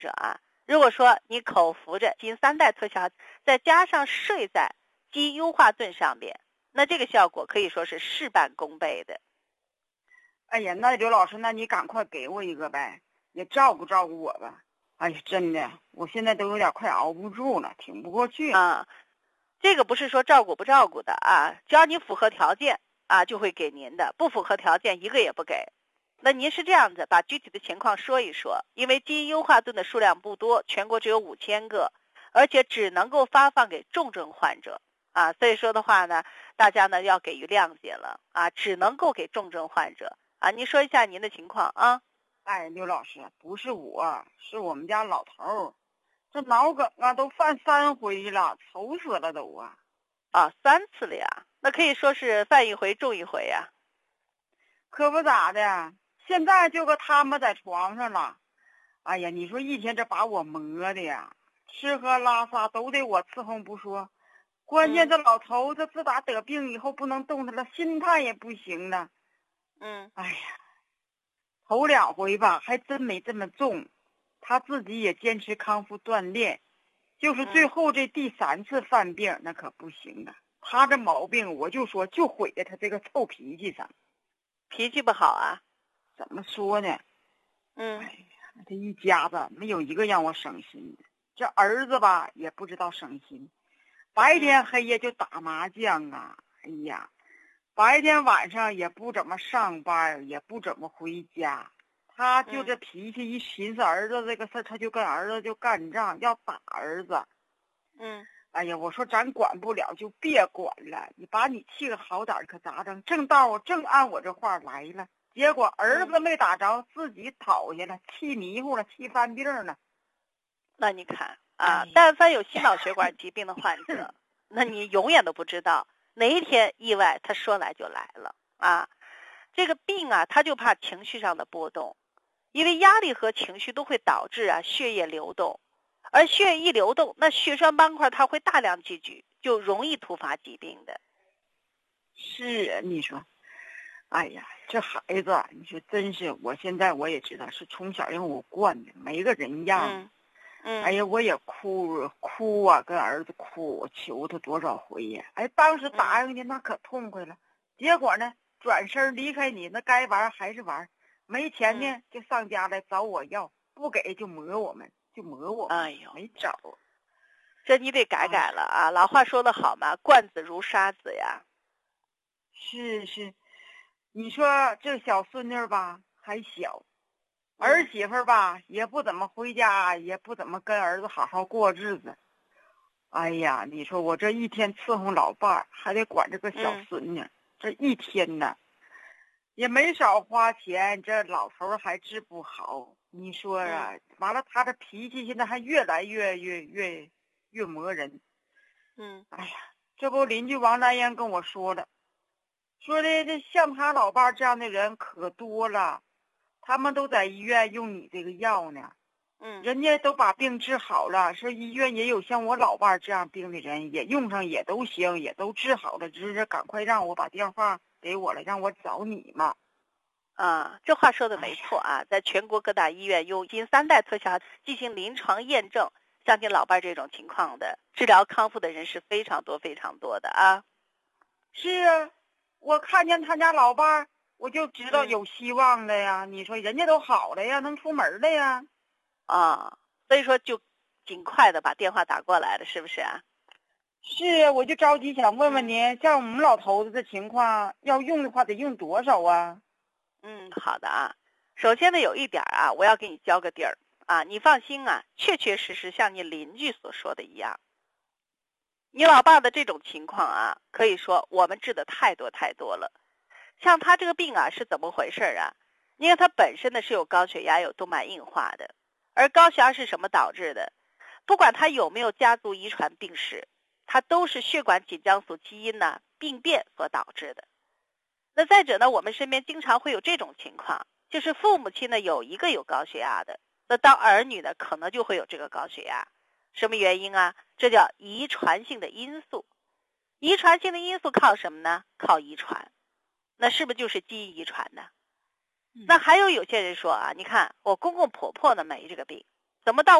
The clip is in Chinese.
者啊，如果说你口服着基因3代特效，再加上睡在基因优化盾上边，那这个效果可以说是事半功倍的。 哎呀，那刘老师，那你赶快给我一个呗，也照顾照顾我吧。哎呀，真的，我现在都有点快熬不住了，挺不过去啊。这个不是说照顾不照顾的啊，只要你符合条件啊，就会给您的，不符合条件一个也不给。那您是这样子，把具体的情况说一说，因为基因优化盾的数量不多，全国只有5000个，而且只能够发放给重症患者啊，所以说的话呢，大家呢要给予谅解了啊，只能够给重症患者啊。您说一下您的情况啊。 哎，刘老师，不是我，是我们家老头儿，这脑梗啊都犯3回了，愁死了都啊！ 啊，3次了呀，那可以说是犯一回中一回呀。 可不咋的，现在就搁他们在床上了。哎呀，你说一天这把我磨的呀，吃喝拉撒都得我伺候不说，关键这老头子自打得病以后不能动弹了，心态也不行了。哎呀，头2回吧还真没这么重，他自己也坚持康复锻炼，就是最后这第3次犯病那可不行啊。他这毛病我就说就毁在他这个臭脾气上。 脾气不好啊？ 怎么说呢？哎呀，这一家子没有一个让我省心的。这儿子吧也不知道省心，白天黑夜就打麻将啊。哎呀，白天晚上也不怎么上班，也不怎么回家。他就这脾气，一寻思儿子这个事儿，他就跟儿子就干仗，要打儿子。哎呀，我说咱管不了就别管了，你把你气个好点可咋整？正按我这话来了，结果儿子没打着，自己倒下了，气迷糊了，气犯病了。 那你看啊，但凡有心脑血管疾病的患者，那你永远都不知道哪一天意外他说来就来了啊。这个病啊，他就怕情绪上的波动，因为压力和情绪都会导致啊血液流动，而血液一流动，那血栓斑块它会大量积聚，就容易突发疾病的。 是啊，你说，哎呀，这孩子，你说真是，我现在我也知道是从小让我惯的，没个人样。哎呀，我也哭啊，跟儿子哭，我求他多少回呀！哎，当时答应的那可痛快了，结果呢，转身离开你，那该玩还是玩，没钱呢就上家来找我要，不给就磨我们，哎呦，没招。 这你得改改了啊！老话说得好嘛，惯子如杀子呀。 是，你说这小孙女吧还小，儿媳妇吧也不怎么回家，也不怎么跟儿子好好过日子。哎呀，你说我这一天伺候老伴儿，还得管这个小孙女，这一天呢也没少花钱，这老头还治不好。你说啊，完了他的脾气现在还越来越磨人。哎呀，这不邻居王大燕跟我说了，说的这像他老伴这样的人可多了，他们都在医院用你这个药呢。人家都把病治好了，说医院也有像我老伴这样病的人，也用上也都行，也都治好了，只是赶快让我把电话给我了，让我找你嘛。 这话说的没错啊，在全国各大医院用基因3代特效进行临床验证，像您老伴这种情况的治疗康复的人是非常多的啊。 是啊，我看见他家老伴我就知道有希望了呀。你说人家都好了呀，能出门了呀。 所以说就尽快的把电话打过来了，是不是啊？ 是啊，我就着急想问问您，像我们老头子的情况，要用的话得用多少啊？ 好的啊。首先呢，有一点啊，我要给你交个底儿啊，你放心啊，确确实实像你邻居所说的一样，你老爸的这种情况啊，可以说我们治的太多了。像他这个病啊，是怎么回事啊？因为他本身呢是有高血压、有动脉硬化的，而高血压是什么导致的？不管他有没有家族遗传病史，它都是血管紧张素基因呢病变所导致的。那再者呢，我们身边经常会有这种情况，就是父母亲呢有一个有高血压的，那当儿女呢可能就会有这个高血压。什么原因啊？这叫遗传性的因素。遗传性的因素靠什么呢？靠遗传。那是不是就是基因遗传呢？那还有些人说啊，你看我公公婆婆呢没这个病， 怎么到